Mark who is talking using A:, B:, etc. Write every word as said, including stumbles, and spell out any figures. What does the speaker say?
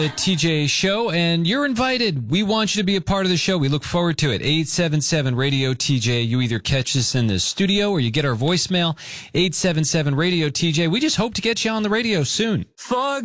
A: The T J Show, and you're invited. We want you to be a part of the show. We look forward to it. eight seven seven radio T J. You either catch us in the studio or you get our voicemail. eight seven seven radio T J. We just hope to get you on the radio soon. Fuck.